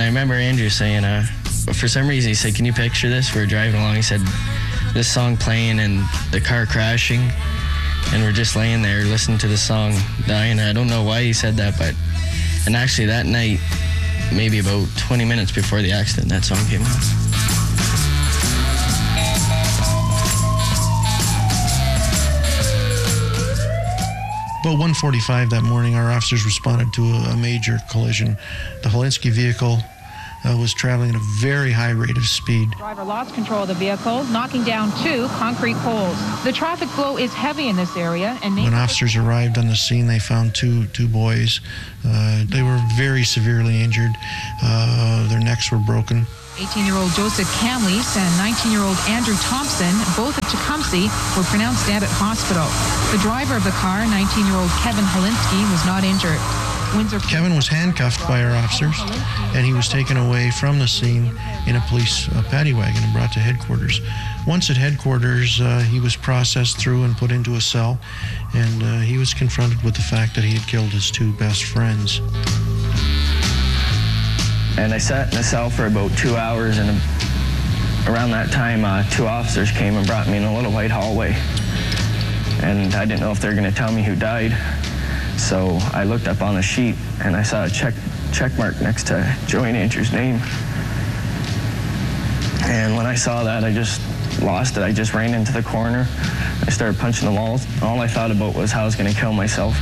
I remember Andrew saying, for some reason, he said, can you picture this? We were driving along. He said, this song playing and the car crashing, and we're just laying there listening to the song dying. I don't know why he said that, and actually that night, maybe about 20 minutes before the accident, that song came on. About 1:45 that morning, our officers responded to a major collision. The Holinsky vehicle was traveling at a very high rate of speed. The driver lost control of the vehicle, knocking down 2 concrete poles. The traffic flow is heavy in this area. And when officers arrived on the scene, they found two boys. They were very severely injured. Their necks were broken. 18-year-old Joseph Camleys and 19-year-old Andrew Thompson, both at Tecumseh, were pronounced dead at hospital. The driver of the car, 19-year-old Kevin Holinsky, was not injured. Kevin was handcuffed by our officers, and he was taken away from the scene in a police paddy wagon and brought to headquarters. Once at headquarters, he was processed through and put into a cell, and he was confronted with the fact that he had killed his 2 best friends. And I sat in the cell for about 2 hours, and around that time, 2 officers came and brought me in a little white hallway. And I didn't know if they were going to tell me who died. So I looked up on the sheet, and I saw a check mark next to Joey and Andrew's name. And when I saw that, I just lost it. I just ran into the corner. I started punching the walls. All I thought about was how I was going to kill myself.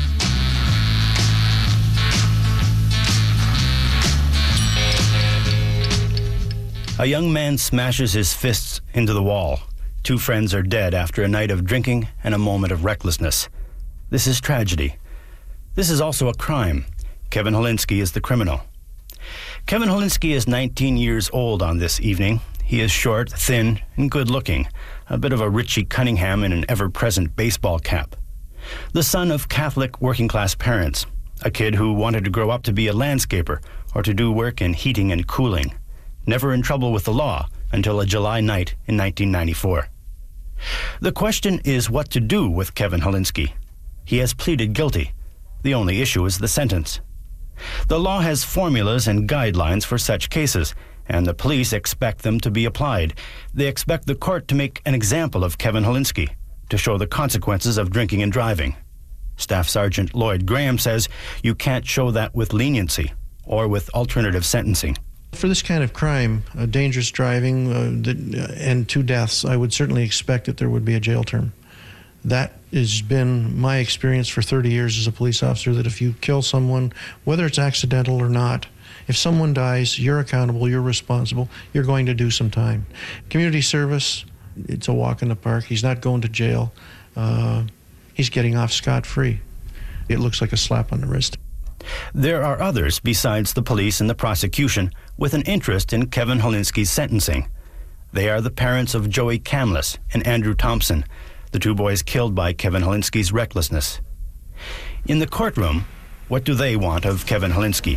A young man smashes his fists into the wall. 2 friends are dead after a night of drinking and a moment of recklessness. This is tragedy. This is also a crime. Kevin Holinsky is the criminal. Kevin Holinsky is 19 years old on this evening. He is short, thin, and good-looking, a bit of a Richie Cunningham in an ever-present baseball cap. The son of Catholic working-class parents, a kid who wanted to grow up to be a landscaper or to do work in heating and cooling. Never in trouble with the law until a July night in 1994. The question is what to do with Kevin Holinsky. He has pleaded guilty. The only issue is the sentence. The law has formulas and guidelines for such cases, and the police expect them to be applied. They expect the court to make an example of Kevin Holinsky, to show the consequences of drinking and driving. Staff Sergeant Lloyd Graham says you can't show that with leniency or with alternative sentencing. For this kind of crime, dangerous driving and 2 deaths, I would certainly expect that there would be a jail term. That has been my experience for 30 years as a police officer, that if you kill someone, whether it's accidental or not, if someone dies, you're accountable, you're responsible, you're going to do some time. Community service, it's a walk in the park. He's not going to jail. He's getting off scot-free. It looks like a slap on the wrist. There are others besides the police and the prosecution with an interest in Kevin Holinsky's sentencing. They are the parents of Joey Camleys and Andrew Thompson, the 2 boys killed by Kevin Holinsky's recklessness. In the courtroom, what do they want of Kevin Holinsky?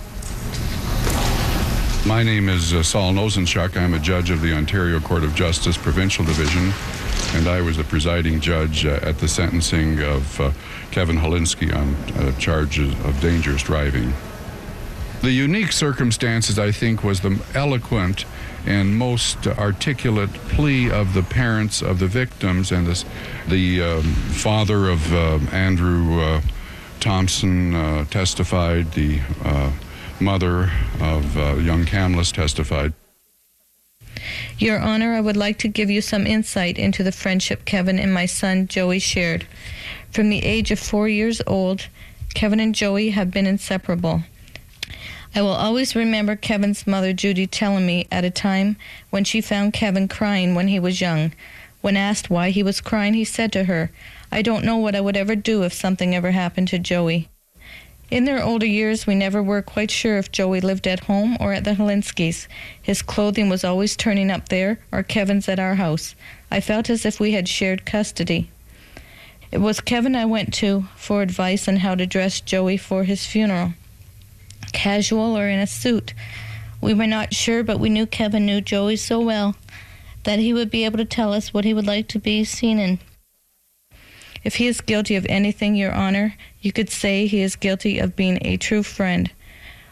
My name is Saul Nosenchuk. I'm a judge of the Ontario Court of Justice Provincial Division, and I was the presiding judge at the sentencing of Kevin Holinsky on charges of dangerous driving. The unique circumstances, I think, was the eloquent and most articulate plea of the parents of the victims, and the father of Andrew Thompson testified, the mother of young Camleys testified. Your Honor, I would like to give you some insight into the friendship Kevin and my son Joey shared. From the age of 4 years old, Kevin and Joey have been inseparable. I will always remember Kevin's mother, Judy, telling me at a time when she found Kevin crying when he was young. When asked why he was crying, he said to her, "I don't know what I would ever do if something ever happened to Joey." In their older years, we never were quite sure if Joey lived at home or at the Holinskys. His clothing was always turning up there, or Kevin's at our house. I felt as if we had shared custody. It was Kevin I went to for advice on how to dress Joey for his funeral, casual or in a suit. We were not sure, but we knew Kevin knew Joey so well that he would be able to tell us what he would like to be seen in. If he is guilty of anything, Your Honor, you could say he is guilty of being a true friend.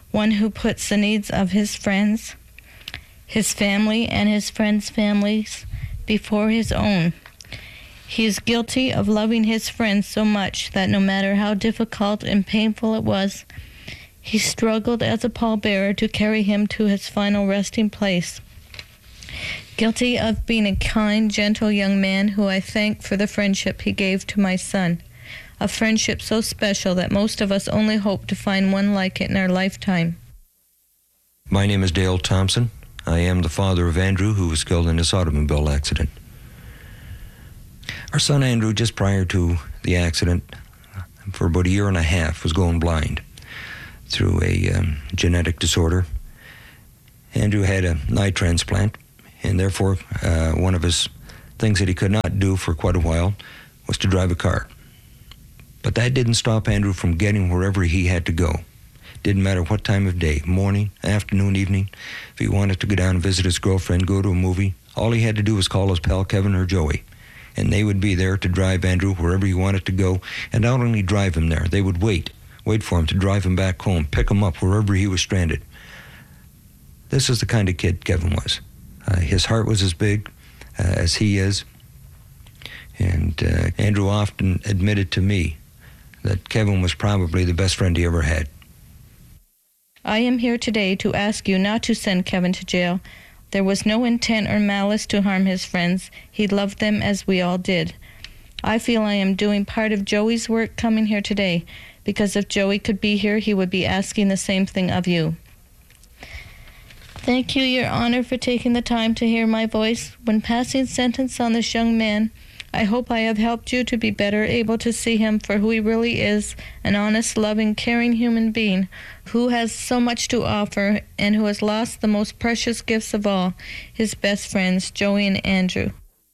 one who puts the needs of his friends, his family, and his friends' families before his own. He is guilty of loving his friends so much that no matter how difficult and painful it was, he struggled as a pallbearer to carry him to his final resting place. Guilty of being a kind, gentle young man who I thank for the friendship he gave to my son, a friendship so special that most of us only hope to find one like it in our lifetime. My name is Dale Thompson. I am the father of Andrew, who was killed in this automobile accident. Our son Andrew, just prior to the accident, for about a year and a half, was going blind through a genetic disorder. Andrew had an eye transplant, and therefore one of his things that he could not do for quite a while was to drive a car. But that didn't stop Andrew from getting wherever he had to go. Didn't matter what time of day, morning, afternoon, evening. If he wanted to go down and visit his girlfriend, go to a movie, all he had to do was call his pal Kevin or Joey, and they would be there to drive Andrew wherever he wanted to go, and not only drive him there, they would wait for him to drive him back home, pick him up wherever he was stranded. This is the kind of kid Kevin was. His heart was as big as he is, and Andrew often admitted to me that Kevin was probably the best friend he ever had. I am here today to ask you not to send Kevin to jail. There was no intent or malice to harm his friends. He loved them as we all did. I feel I am doing part of Joey's work coming here today, because if Joey could be here, he would be asking the same thing of you. Thank you, Your Honor, for taking the time to hear my voice. When passing sentence on this young man, I hope I have helped you to be better able to see him for who he really is, an honest, loving, caring human being who has so much to offer and who has lost the most precious gifts of all, his best friends, Joey and Andrew.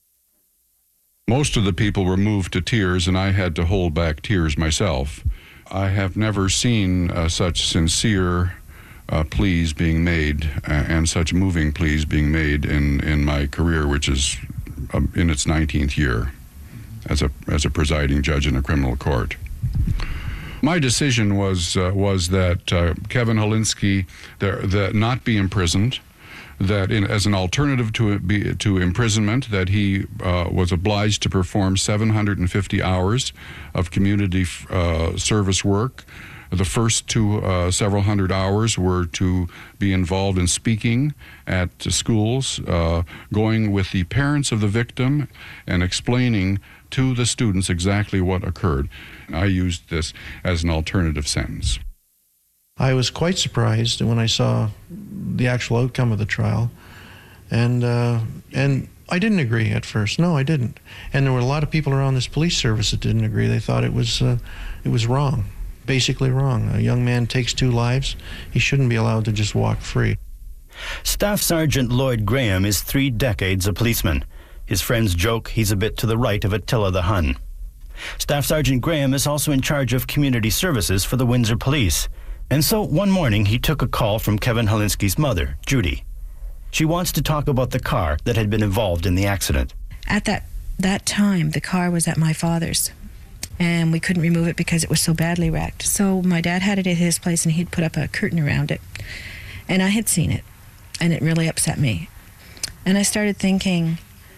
Most of the people were moved to tears, and I had to hold back tears myself. I have never seen such sincere pleas being made and such moving pleas being made in my career, which is in its 19th year as a presiding judge in a criminal court. My decision was that Kevin Holinsky not be imprisoned, that as an alternative to imprisonment, that he was obliged to perform 750 hours of community service work. The first several hundred hours were to be involved in speaking at schools, going with the parents of the victim and explaining to the students exactly what occurred. I used this as an alternative sentence. I was quite surprised when I saw the actual outcome of the trial, and I didn't agree at first. No, I didn't. And there were a lot of people around this police service that didn't agree. They thought it was wrong. Basically wrong. A young man takes 2 lives. He shouldn't be allowed to just walk free. Staff Sergeant Lloyd Graham is 3 decades a policeman. His friends joke he's a bit to the right of Attila the Hun. Staff Sergeant Graham is also in charge of community services for the Windsor Police. And so one morning he took a call from Kevin Holinsky's mother, Judy. She wants to talk about the car that had been involved in the accident. At that time, the car was at my father's, and we couldn't remove it because it was so badly wrecked. So my dad had it at his place, and he'd put up a curtain around it. And I had seen it, and it really upset me. And I started thinking,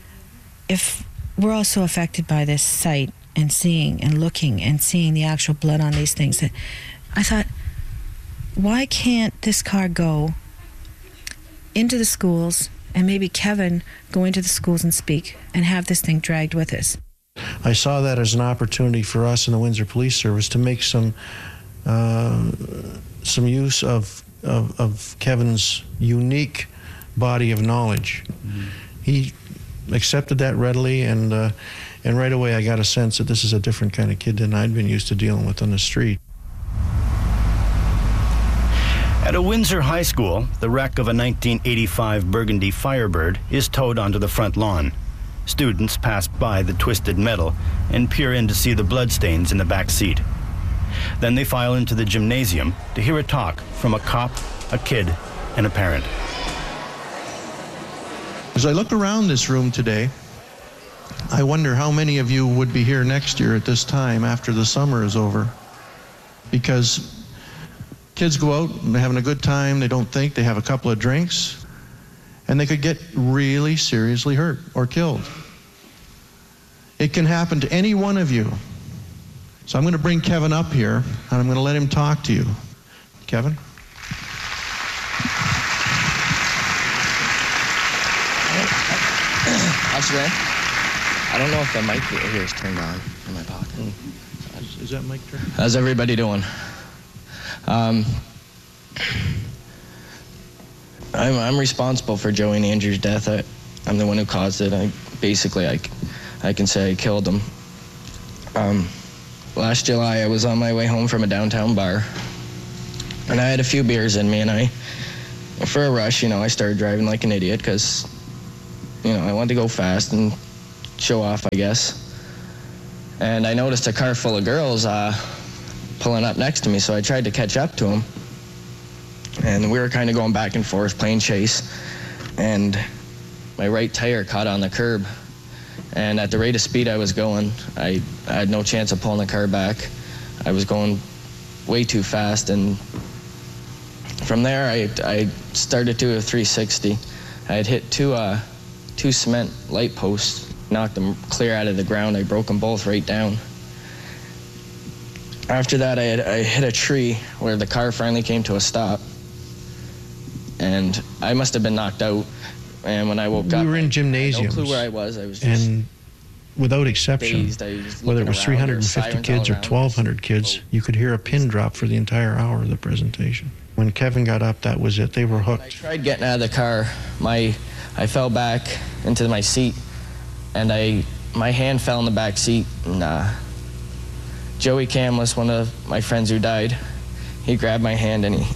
if we're all so affected by this sight and seeing and looking and seeing the actual blood on these things, that I thought, why can't this car go into the schools, and maybe Kevin go into the schools and speak and have this thing dragged with us? I saw that as an opportunity for us in the Windsor Police Service to make some use of Kevin's unique body of knowledge. Mm-hmm. He accepted that readily, and right away I got a sense that this is a different kind of kid than I'd been used to dealing with on the street. At a Windsor high school, the wreck of a 1985 Burgundy Firebird is towed onto the front lawn. Students pass by the twisted metal and peer in to see the bloodstains in the back seat. Then they file into the gymnasium to hear a talk from a cop, a kid, and a parent. As I look around this room today, I wonder how many of you would be here next year at this time after the summer is over. Because Kids go out and they're having a good time, they don't think, they have a couple of drinks, and they could get really seriously hurt or killed. It can happen to any one of you. So I'm going to bring Kevin up here, and I'm going to let him talk to you. Kevin? Officer Rand, I don't know if the mic here is turned on in my pocket. Is that mic turned? How's everybody doing? I'm responsible for Joey and Andrew's death. I'm the one who caused it. I can say I killed them. Last July, I was on my way home from a downtown bar, and I had a few beers in me, and for a rush, I started driving like an idiot because, I wanted to go fast and show off, I guess. And I noticed a car full of girls pulling up next to me, so I tried to catch up to them. And we were kind of going back and forth, playing chase, and my right tire caught on the curb. And at the rate of speed I was going, I had no chance of pulling the car back. I was going way too fast, and from there I started to a 360. I had hit two cement light posts, knocked them clear out of the ground. I broke them both right down. After that, I hit a tree where the car finally came to a stop, and I must have been knocked out. And when I woke up, we were in gymnasiums. No clue where I was. I was just and without exception, whether it was 350 kids or 1,200 kids, you could hear a pin drop for the entire hour of the presentation. When Kevin got up, that was it. They were hooked. I tried getting out of the car. I fell back into my seat, and my hand fell in the back seat. And Joey Camlis, one of my friends who died, he grabbed my hand and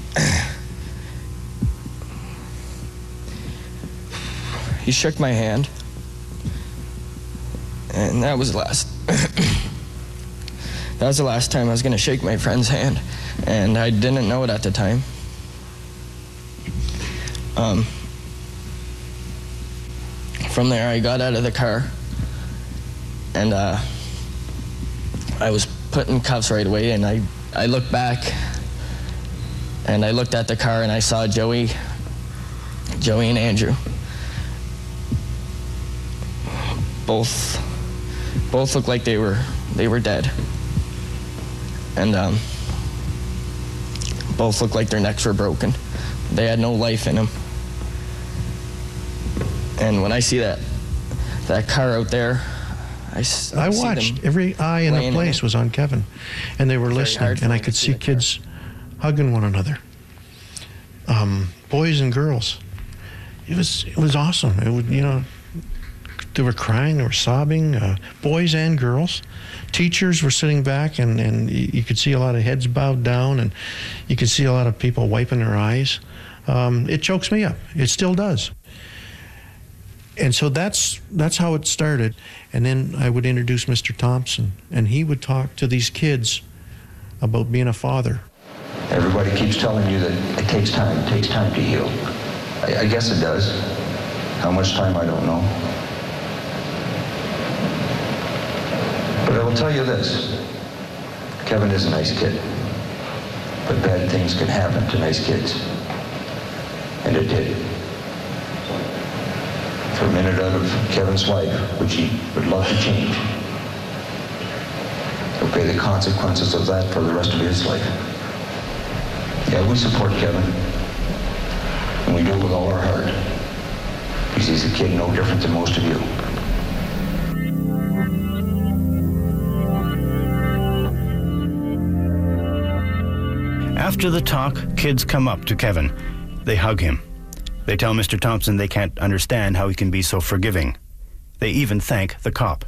he shook my hand, and that was the last time I was going to shake my friend's hand, and I didn't know it at the time. From there, I got out of the car, and I was put in cuffs right away, and I looked back, and I looked at the car, and I saw Joey and Andrew. Both looked like they were dead, and both looked like their necks were broken. They had no life in them. And when I see that car out there, I watched. Every eye in the place was on Kevin, and they were listening, and I could see kids hugging one another, boys and girls. It was awesome. It would, they were crying, they were sobbing, boys and girls. Teachers were sitting back, and you could see a lot of heads bowed down, and you could see a lot of people wiping their eyes. It chokes me up. It still does. And so that's how it started. And then I would introduce Mr. Thompson, and he would talk to these kids about being a father. Everybody keeps telling you that it takes time to heal. I guess it does. How much time, I don't know. But I will tell you this. Kevin is a nice kid. But bad things can happen to nice kids. And it did. For a minute out of Kevin's life, which he would love to change, he'll pay the consequences of that for the rest of his life. Yeah, we support Kevin, and we do it with all our heart, because he's a kid no different than most of you. After the talk, kids come up to Kevin. They hug him. They tell Mr. Thompson they can't understand how he can be so forgiving. They even thank the cop.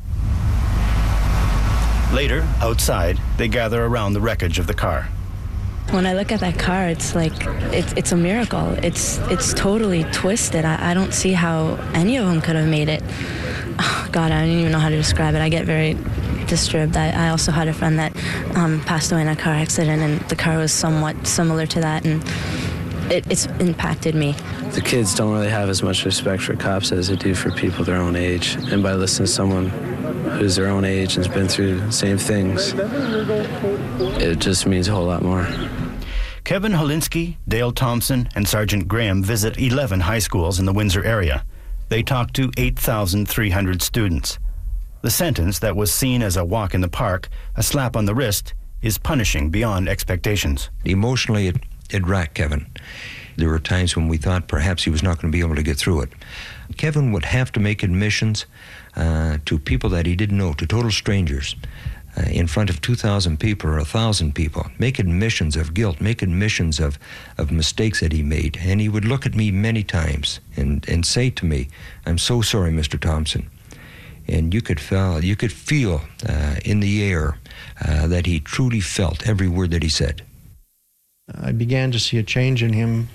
Later, outside, they gather around the wreckage of the car. When I look at that car, it's like, it's a miracle. It's totally twisted. I don't see how any of them could have made it. Oh, God, I don't even know how to describe it. I get very disturbed. I also had a friend that passed away in a car accident, and the car was somewhat similar to that, and it's impacted me. The kids don't really have as much respect for cops as they do for people their own age. And by listening to someone who's their own age and has been through the same things, it just means a whole lot more. Kevin Holinsky, Dale Thompson, and Sergeant Graham visit 11 high schools in the Windsor area. They talk to 8,300 students. The sentence that was seen as a walk in the park, a slap on the wrist, is punishing beyond expectations. Emotionally, it racked Kevin. There were times when we thought perhaps he was not going to be able to get through it. Kevin would have to make admissions to people that he didn't know, to total strangers, in front of 2,000 people or 1,000 people, make admissions of guilt, make admissions of mistakes that he made. And he would look at me many times and say to me, "I'm so sorry, Mr. Thompson." And you could feel in the air that he truly felt every word that he said. I began to see a change in him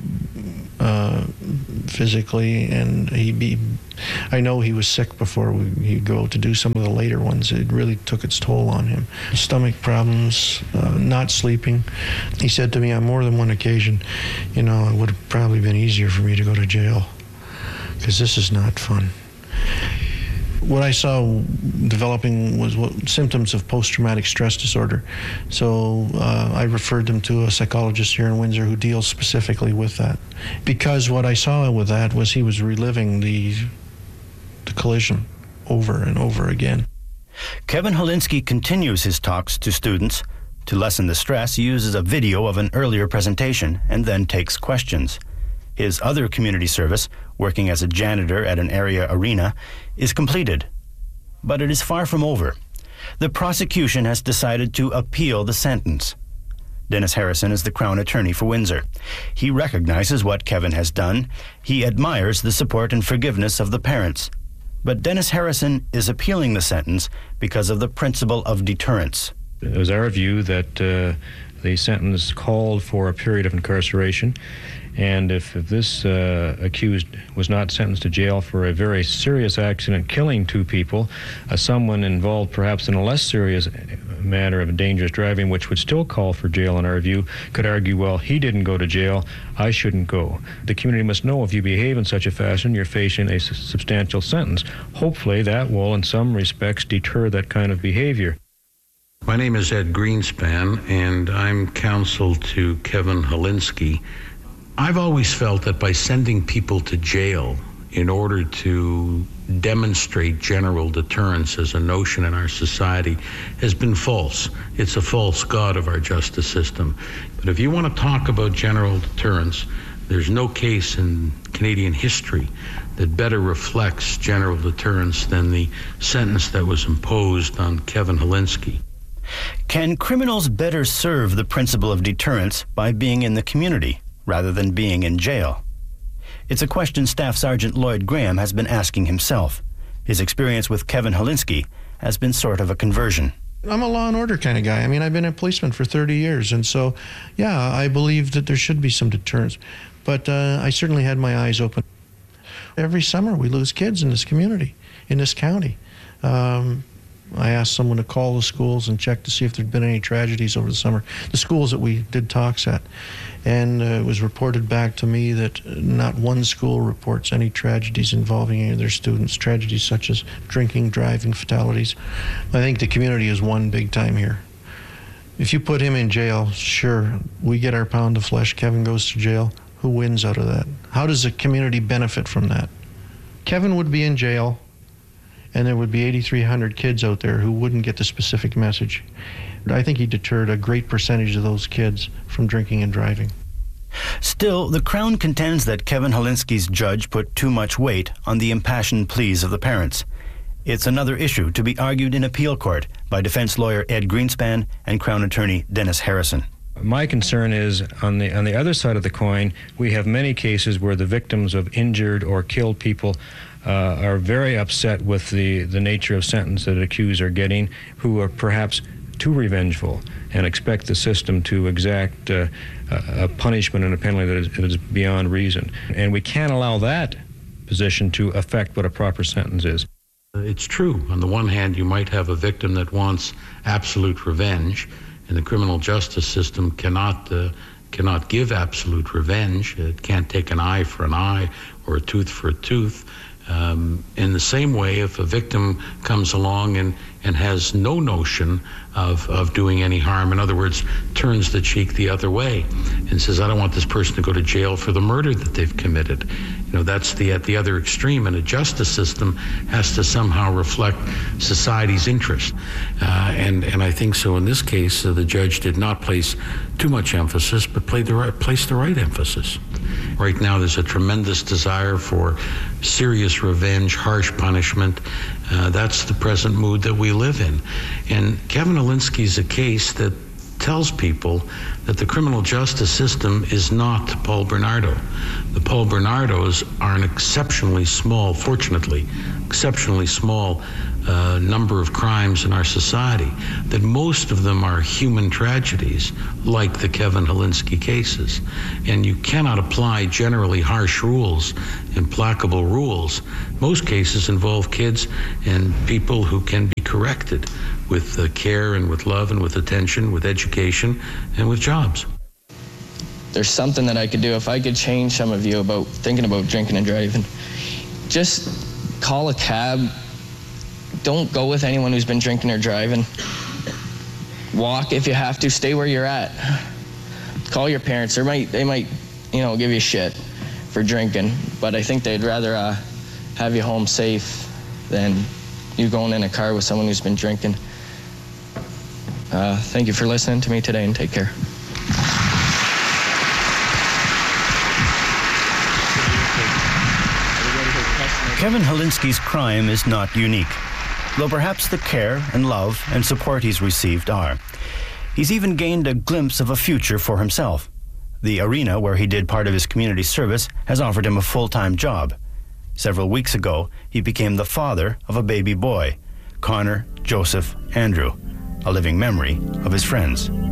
physically, and I know he was sick before he'd go to do some of the later ones. It really took its toll on him. Stomach problems, not sleeping. He said to me on more than one occasion, it would have probably been easier for me to go to jail, because this is not fun. What I saw developing was symptoms of post-traumatic stress disorder. So I referred them to a psychologist here in Windsor who deals specifically with that. Because what I saw with that was he was reliving the collision over and over again. Kevin Holinsky continues his talks to students. To lessen the stress, he uses a video of an earlier presentation and then takes questions. His other community service, working as a janitor at an area arena, is completed. But it is far from over. The prosecution has decided to appeal the sentence. Dennis Harrison is the Crown Attorney for Windsor. He recognizes what Kevin has done. He admires the support and forgiveness of the parents. But Dennis Harrison is appealing the sentence because of the principle of deterrence. It was our view that the sentence called for a period of incarceration. And if this accused was not sentenced to jail for a very serious accident, killing two people, someone involved perhaps in a less serious matter of dangerous driving, which would still call for jail in our view, could argue, well, he didn't go to jail, I shouldn't go. The community must know if you behave in such a fashion, you're facing a substantial sentence. Hopefully that will, in some respects, deter that kind of behavior. My name is Ed Greenspan, and I'm counsel to Kevin Holinsky. I've always felt that by sending people to jail in order to demonstrate general deterrence as a notion in our society has been false. It's a false god of our justice system. But if you want to talk about general deterrence, there's no case in Canadian history that better reflects general deterrence than the sentence that was imposed on Kevin Holinsky. Can criminals better serve the principle of deterrence by being in the community rather than being in jail? It's a question Staff Sergeant Lloyd Graham has been asking himself. His experience with Kevin Holinsky has been sort of a conversion. I'm a law and order kind of guy. I mean, I've been a policeman for 30 years, and so, yeah, I believe that there should be some deterrence. But I certainly had my eyes open. Every summer we lose kids in this community, in this county. I asked someone to call the schools and check to see if there'd been any tragedies over the summer, the schools that we did talks at. And it was reported back to me that not one school reports any tragedies involving any of their students, tragedies such as drinking, driving, fatalities. I think the community is one big time here. If you put him in jail, sure, we get our pound of flesh, Kevin goes to jail. Who wins out of that? How does the community benefit from that? Kevin would be in jail, and there would be 8,300 kids out there who wouldn't get the specific message. I think he deterred a great percentage of those kids from drinking and driving. Still, the Crown contends that Kevin Holinsky's judge put too much weight on the impassioned pleas of the parents. It's another issue to be argued in appeal court by defense lawyer Ed Greenspan and Crown attorney Dennis Harrison. My concern is on the other side of the coin, we have many cases where the victims of injured or killed people are very upset with the nature of sentence that accused are getting, who are perhaps too revengeful and expect the system to exact a punishment and a penalty that is beyond reason. And we can't allow that position to affect what a proper sentence is. It's true. On the one hand, you might have a victim that wants absolute revenge, and the criminal justice system cannot give absolute revenge. It can't take an eye for an eye or a tooth for a tooth. In the same way, if a victim comes along and and has no notion of doing any harm. In other words, turns the cheek the other way and says, I don't want this person to go to jail for the murder that they've committed. That's at the other extreme, and a justice system has to somehow reflect society's interest. And I think so in this case, the judge did not place too much emphasis, but placed the right emphasis. Right now, there's a tremendous desire for serious revenge, harsh punishment. That's the present mood that we live in. And Kevin Holinsky is a case that tells people that the criminal justice system is not Paul Bernardo. The Paul Bernardos are an exceptionally small, fortunately, exceptionally small number of crimes in our society, that most of them are human tragedies, like the Kevin Holinsky cases. And you cannot apply generally harsh rules, implacable rules. Most cases involve kids and people who can be corrected with care and with love and with attention, with education and with jobs. There's something that I could do if I could change some of you about thinking about drinking and driving. Just call a cab. Don't go with anyone who's been drinking or driving. Walk if you have to. Stay where you're at. Call your parents. They might, give you shit for drinking, but I think they'd rather have you home safe than you going in a car with someone who's been drinking. Thank you for listening to me today, and take care. Kevin Holinsky's crime is not unique, though perhaps the care and love and support he's received are. He's even gained a glimpse of a future for himself. The arena where he did part of his community service has offered him a full-time job. Several weeks ago, he became the father of a baby boy, Connor Joseph Andrew, a living memory of his friends.